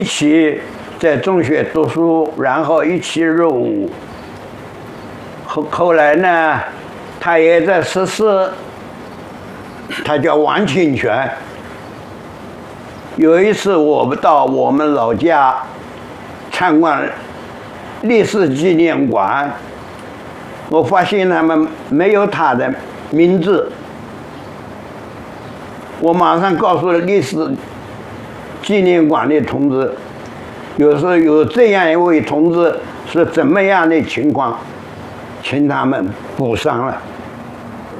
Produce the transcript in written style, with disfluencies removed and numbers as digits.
一起在中学读书，然后一起入伍。后来呢，他也在实施，他叫王清泉。有一次我们到我们老家参观历史纪念馆，我发现他们没有他的名字，我马上告诉了历史纪念馆的同志，有时候有这样一位同志是怎么样的情况，请他们补上了。